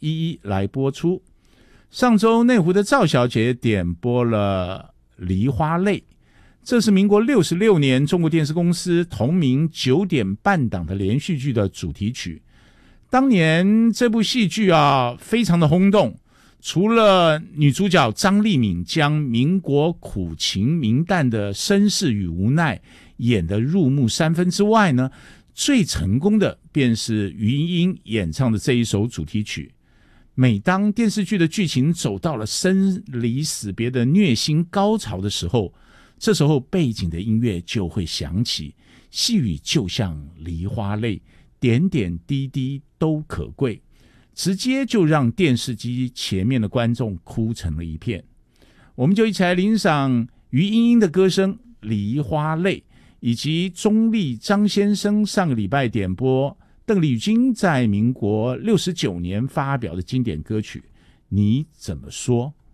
一一来播出。上周内湖的赵小姐点播了《梨花泪》，这是民国66年中国电视公司同名9点半档的连续剧的主题曲。当年这部戏剧非常的轰动，除了女主角张丽敏将民国苦情明淡的身世与无奈演得入木三分之外呢，最成功的便是于莺莺演唱的这一首主题曲。每当电视剧的剧情走到了生离死别的虐心高潮的时候，这时候背景的音乐就会响起，细语就像梨花泪，点点滴滴都可贵，直接就让电视机前面的观众哭成了一片。我们就一起来欣赏于莺莺的歌声《梨花泪》，以及中立张先生上个礼拜点播邓丽君在民国69年发表的经典歌曲《你怎么说》。